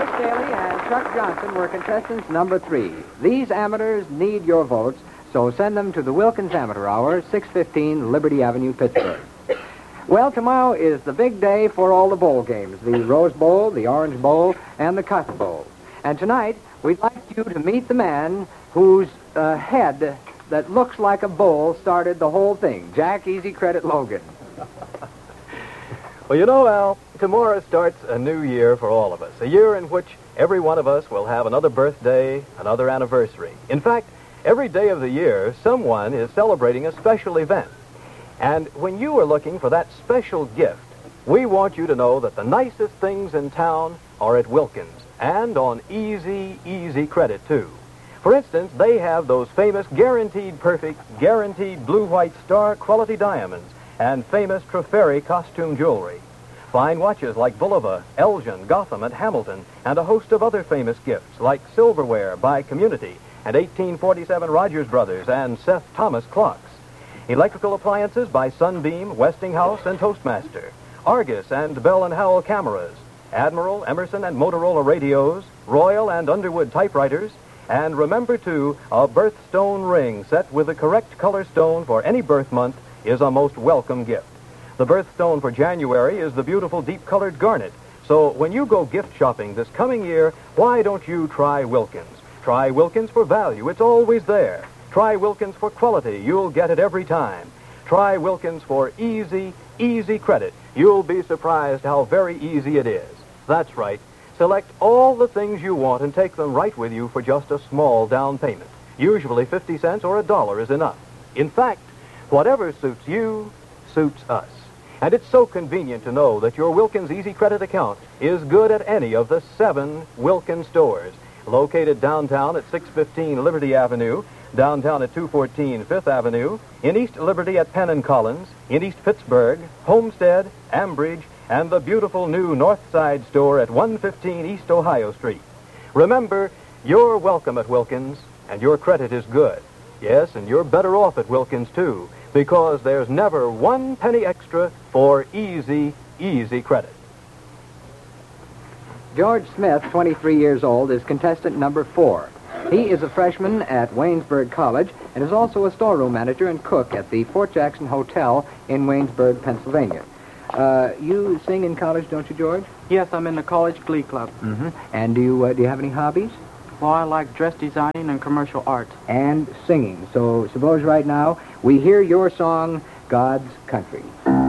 Joe Staley and Chuck Johnson were contestants number 3. These amateurs need your votes, so send them to the Wilkins Amateur Hour, 615 Liberty Avenue, Pittsburgh. Well, tomorrow is the big day for all the bowl games, the Rose Bowl, the Orange Bowl, and the Cotton Bowl. And tonight, we'd like you to meet the man whose head that looks like a bowl started the whole thing, Jack Easy Credit Logan. Well, you know, Al, tomorrow starts a new year for all of us, a year in which every one of us will have another birthday, another anniversary. In fact, every day of the year, someone is celebrating a special event. And when you are looking for that special gift, we want you to know that the nicest things in town are at Wilkins, and on easy credit, too. For instance, they have those famous guaranteed perfect, guaranteed blue-white star quality diamonds and famous Treferi costume jewelry. Fine watches like Bulova, Elgin, Gotham, and Hamilton, and a host of other famous gifts like silverware by Community and 1847 Rogers Brothers and Seth Thomas clocks. Electrical appliances by Sunbeam, Westinghouse, and Toastmaster. Argus and Bell & Howell cameras. Admiral, Emerson, and Motorola radios. Royal and Underwood typewriters. And remember, too, a birthstone ring set with the correct color stone for any birth month is a most welcome gift. The birthstone for January is the beautiful deep-colored garnet. So when you go gift shopping this coming year, why don't you try Wilkins? Try Wilkins for value. It's always there. Try Wilkins for quality. You'll get it every time. Try Wilkins for easy credit. You'll be surprised how very easy it is. That's right. Select all the things you want and take them right with you for just a small down payment. Usually 50 cents or $1 is enough. In fact, whatever suits you, suits us. And it's so convenient to know that your Wilkins Easy Credit account is good at any of the 7 Wilkins stores, located downtown at 615 Liberty Avenue, downtown at 214 Fifth Avenue, in East Liberty at Penn and Collins, in East Pittsburgh, Homestead, Ambridge, and the beautiful new North Side store at 115 East Ohio Street. Remember, you're welcome at Wilkins, and your credit is good. Yes, and you're better off at Wilkins, too, because there's never 1 penny extra for easy credit. George Smith, 23 years old, is contestant number 4. He is a freshman at Waynesburg College and is also a storeroom manager and cook at the Fort Jackson Hotel in Waynesburg, Pennsylvania. You sing in college, don't you, George? Yes, I'm in the college glee club. Mm-hmm. And do you have any hobbies? Well, I like dress designing and commercial art. And singing. So suppose right now we hear your song, God's Country.